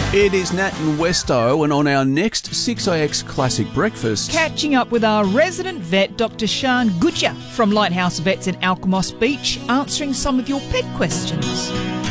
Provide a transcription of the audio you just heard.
It is Nat and Westo, and on our next 6AX Classic Breakfast... Catching up with our resident vet, Dr. Shan Gutja from Lighthouse Vets in Alkimos Beach, answering some of your pet questions.